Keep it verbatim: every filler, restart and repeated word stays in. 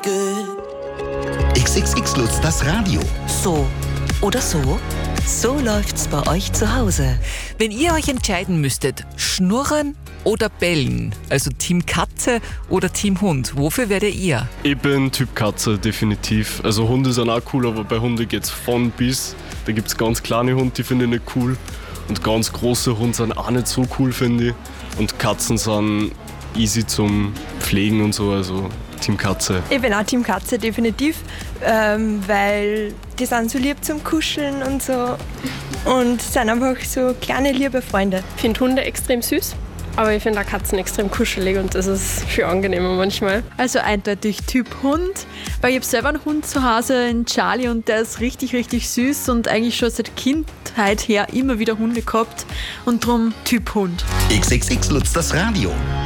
X X X Lutz, das Radio. So oder so? So läuft's bei euch zu Hause. Wenn ihr euch entscheiden müsstet, schnurren oder bellen, also Team Katze oder Team Hund, wofür werdet ihr? Ich bin Typ Katze, definitiv. Also Hunde sind auch cool, aber bei Hunden geht's von bis. Da gibt's ganz kleine Hunde, die finde ich nicht cool. Und ganz große Hunde sind auch nicht so cool, finde ich. Und Katzen sind easy zum Pflegen und so, also Team Katze. Ich bin auch Team Katze, definitiv, ähm, weil die sind so lieb zum Kuscheln und so und sind einfach so kleine, liebe Freunde. Ich finde Hunde extrem süß, aber ich finde auch Katzen extrem kuschelig und das ist viel angenehmer manchmal. Also eindeutig Typ Hund, weil ich habe selber einen Hund zu Hause, einen Charlie, und der ist richtig, richtig süß und eigentlich schon seit Kindheit her immer wieder Hunde gehabt und darum Typ Hund. X X X Lutz, das Radio.